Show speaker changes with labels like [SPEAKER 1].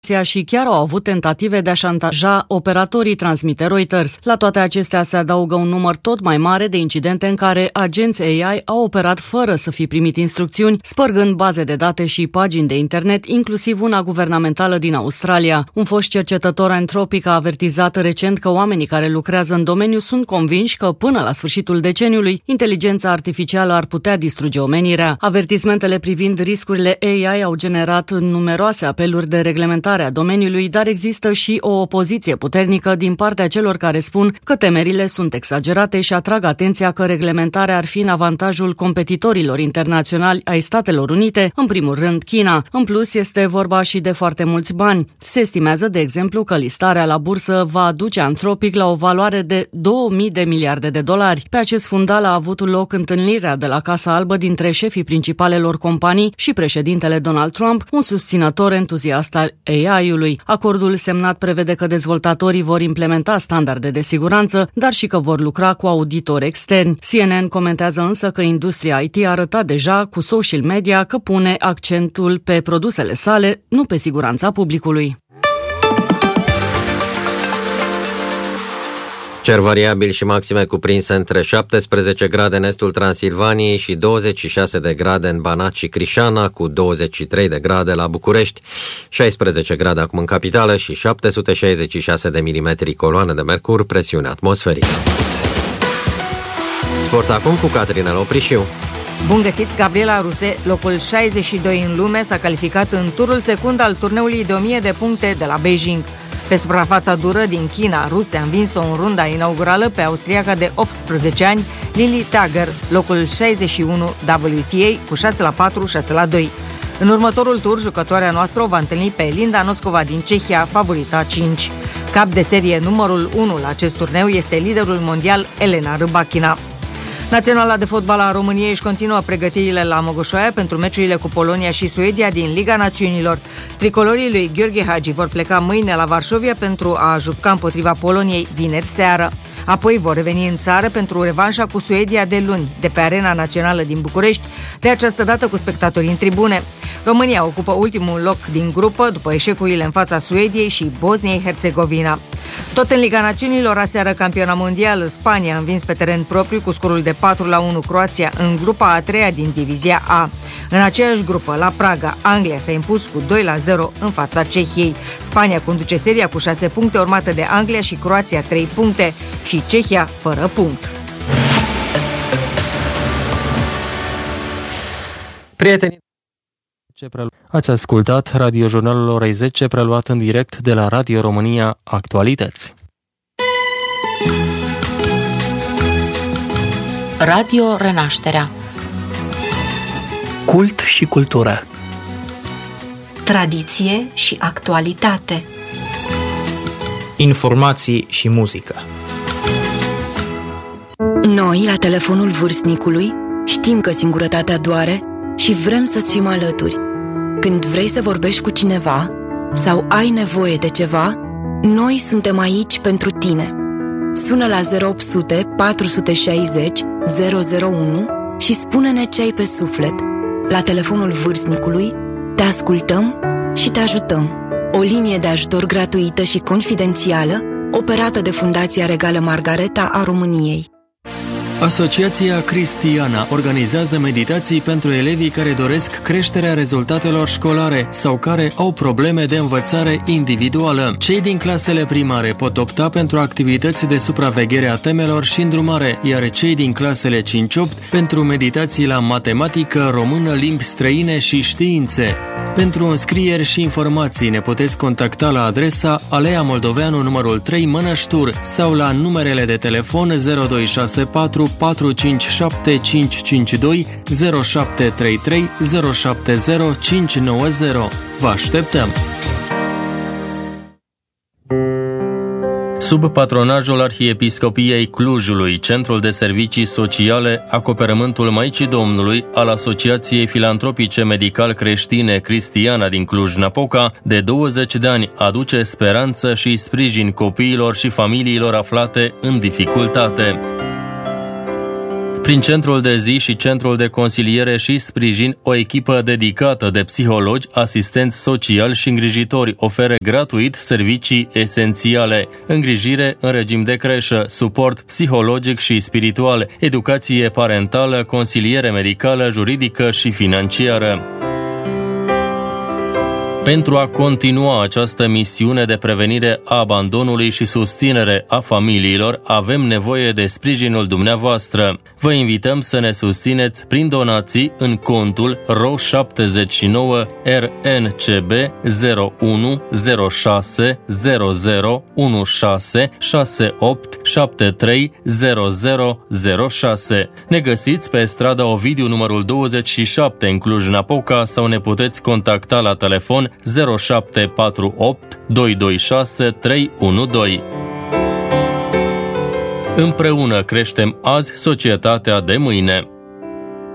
[SPEAKER 1] și chiar au avut tentative de a șantaja operatorii, transmite Reuters. La toate acestea se adaugă un număr tot mai mare de incidente în care agenți AI au operat fără să fi primit instrucțiuni, spărgând baze de date și pagini de internet, inclusiv una guvernamentală din Australia. Un fost cercetător Anthropic a avertizat recent că oamenii care lucrează în domeniu sunt convinși că până la sfârșitul deceniului, inteligența artificială ar putea distruge omenirea. Avertismentele privind riscurile AI au generat numeroase apeluri de reglementare a domeniului, dar există și o opoziție puternică din partea celor care spun că temerile sunt exagerate și atrag atenția că reglementarea ar fi în avantajul competitorilor internaționali ai Statelor Unite, în primul rând China. În plus, este vorba și de foarte mulți bani. Se estimează, de exemplu, că listarea la bursă va aduce Anthropic la o valoare de 2000 de miliarde de dolari. Pe acest fundal a avut loc întâlnirea de la Casa Albă dintre șefii principalelor companii și președintele Donald Trump, un susținător entuziast al AI-ului. Acordul semnat prevede că dezvoltatorii vor implementa standarde de siguranță, dar și că vor lucra cu auditori externi. CNN comentează însă că industria IT a arătat deja cu social media că pune accentul pe produsele sale, nu pe siguranța publicului.
[SPEAKER 2] Cer variabil și maxime cuprinse între 17 grade în estul Transilvaniei și 26 de grade în Banat și Crișana, cu 23 de grade la București, 16 grade acum în capitală și 766 de milimetri coloane de mercur, presiune atmosferică. Sport acum cu Caterina Loprișiu.
[SPEAKER 3] Bun găsit! Gabriela Ruse, locul 62 în lume, s-a calificat în turul secund al turneului de 1000 de puncte de la Beijing. Pe suprafața dură din China, Ruse a învins-o în runda inaugurală pe austriaca de 18 ani, Lili Tagger, locul 61 WTA, cu 6-4, 6-2. În următorul tur, jucătoarea noastră o va întâlni pe Linda Noscova din Cehia, favorita 5. Cap de serie numărul 1 la acest turneu este liderul mondial Elena Rybakina. Naționala de fotbal a României își continuă pregătirile la Mogoșoaia pentru meciurile cu Polonia și Suedia din Liga Națiunilor. Tricolorii lui Gheorghe Hagi vor pleca mâine la Varșovia pentru a juca împotriva Poloniei vineri seară. Apoi vor reveni în țară pentru revanșa cu Suedia de luni, de pe Arena Națională din București, de această dată cu spectatorii în tribune. România ocupă ultimul loc din grupă după eșecurile în fața Suediei și Bosniei-Herțegovina. Tot în Liga Națiunilor, aseară campiona mondială, Spania a învins pe teren propriu cu scorul de 4-1 Croația în grupa a treia din divizia A. În aceeași grupă, la Praga, Anglia s-a impus cu 2-0 în fața Cehiei. Spania conduce seria cu 6 puncte, urmată de Anglia și Croația 3 puncte și Cehia fără punct.
[SPEAKER 2] Prieteni,
[SPEAKER 4] ați ascultat radiojurnalul orei 10, preluat în direct de la Radio România Actualități.
[SPEAKER 5] Radio Renașterea.
[SPEAKER 6] Cult și cultură.
[SPEAKER 5] Tradiție și actualitate.
[SPEAKER 6] Informații și muzică.
[SPEAKER 7] Noi, la telefonul vârstnicului, știm că singurătatea doare și vrem să-ți fim alături. Când vrei să vorbești cu cineva sau ai nevoie de ceva, noi suntem aici pentru tine. Sună la 0800 460 001 și spune-ne ce ai pe suflet. La telefonul vârstnicului te ascultăm și te ajutăm. O linie de ajutor gratuită și confidențială, operată de Fundația Regală Margareta a României.
[SPEAKER 4] Asociația Cristiana organizează meditații pentru elevii care doresc creșterea rezultatelor școlare sau care au probleme de învățare individuală. Cei din clasele primare pot opta pentru activități de supraveghere a temelor și îndrumare, iar cei din clasele 5-8 pentru meditații la matematică, română, limbi străine și științe. Pentru înscrieri și informații ne puteți contacta la adresa Alea Moldoveanu numărul 3 Mănăștur sau la numerele de telefon 0264 457 552 0733 070 590. Vă așteptăm! Sub patronajul Arhiepiscopiei Clujului, Centrul de Servicii Sociale Acoperământul Maicii Domnului al Asociației Filantropice Medical Creștine Cristiana din Cluj-Napoca, de 20 de ani aduce speranță și sprijin copiilor și familiilor aflate în dificultate. Prin centrul de zi și centrul de consiliere și sprijin, o echipă dedicată de psihologi, asistenți sociali și îngrijitori oferă gratuit servicii esențiale: îngrijire în regim de creșă, suport psihologic și spiritual, educație parentală, consiliere medicală, juridică și financiară. Pentru a continua această misiune de prevenire a abandonului și susținere a familiilor, avem nevoie de sprijinul dumneavoastră. Vă invităm să ne susțineți prin donații în contul RO79 RNCB 01 06 00 16 68 73 0006. Ne găsiți pe strada Ovidiu numărul 27 în Cluj-Napoca sau ne puteți contacta la telefon 0748 226 312. Împreună creștem azi societatea de mâine.